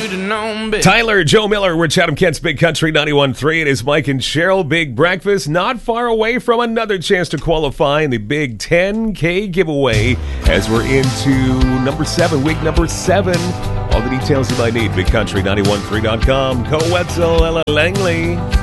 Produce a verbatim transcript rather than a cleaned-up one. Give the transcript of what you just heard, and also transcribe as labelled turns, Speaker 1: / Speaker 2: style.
Speaker 1: should have known better.
Speaker 2: Tyler, Joe Miller, we're Chatham Kent's Big Country ninety-one point three. It is Mike and Cheryl. Big breakfast, not far away from another chance to qualify in the Big ten K giveaway as we're into number seven, week number seven. All the details you might need, big country ninety-one point three dot com. Co-Wetzel, Ella Langley.